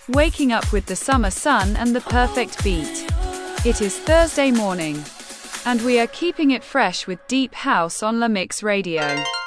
waking up with the summer sun and the perfect beat. It is Thursday morning, and we are keeping it fresh with Deep House on La Mix Radio.